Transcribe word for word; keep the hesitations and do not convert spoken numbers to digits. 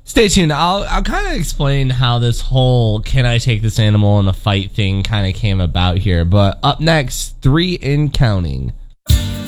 Stay tuned. I'll I'll kind of explain how this whole can I take this animal in a fight thing kind of came about here. But up next, three in counting.